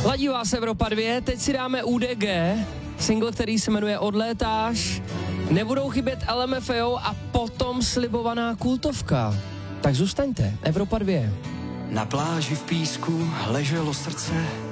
Ladí vás Evropa 2, teď si dáme UDG, single, který se jmenuje Odlétáš, nebudou chybět LMFAO a potom slibovaná kultovka. Tak zůstaňte, Evropa 2. Na pláži v písku leželo srdce,